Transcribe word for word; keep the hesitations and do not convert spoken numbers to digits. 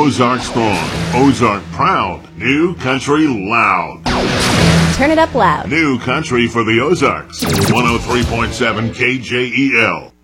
Ozark strong, Ozark proud, New Country loud. Turn it up loud. New Country for the Ozarks. one oh three point seven K J E L.